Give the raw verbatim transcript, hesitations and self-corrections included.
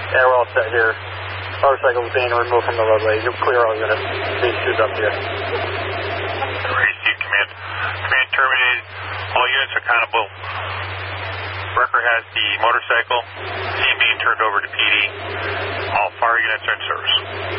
Yeah, we're all set here. Motorcycle is being removed from the roadway. You'll clear all units. These shoes up here. Receive command. Command terminated. All units are accountable. Wrecker has the motorcycle. Team being turned over to P D. All fire units are in service.